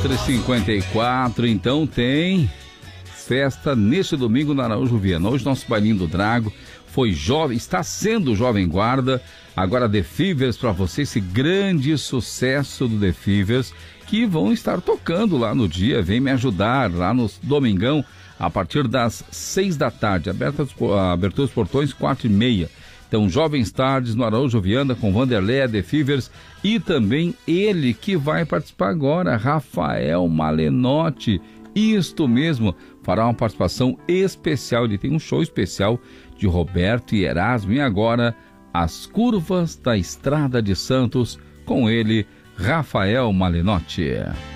4h54, então tem festa neste domingo na Araújo Viana. Hoje nosso bailinho do Drago foi jovem, está sendo Jovem Guarda. Agora The Fevers para você, esse grande sucesso do The Fevers, que vão estar tocando lá no dia. Vem me ajudar lá no domingão, a partir das 6 da tarde. Abertura dos portões 4h30. Então, Jovens Tardes no Araújo Viana com Vanderlei, The Fevers e também ele que vai participar agora, Rafael Malenotti. Isto mesmo, fará uma participação especial. Ele tem um show especial de Roberto e Erasmo. E agora, As Curvas da Estrada de Santos, com ele, Rafael Malenotti.